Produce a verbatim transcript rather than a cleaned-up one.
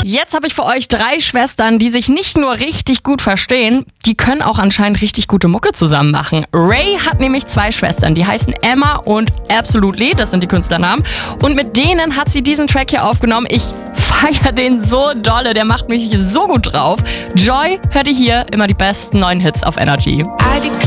Jetzt habe ich für euch drei Schwestern, die sich nicht nur richtig gut verstehen, die können auch anscheinend richtig gute Mucke zusammen machen. Ray hat nämlich zwei Schwestern, die heißen Emma und Absolutely, das sind die Künstlernamen. Und mit denen hat sie diesen Track hier aufgenommen. Ich feiere den so dolle, der macht mich so gut drauf. Joy, hört ihr hier immer die besten neuen Hits auf Energy. I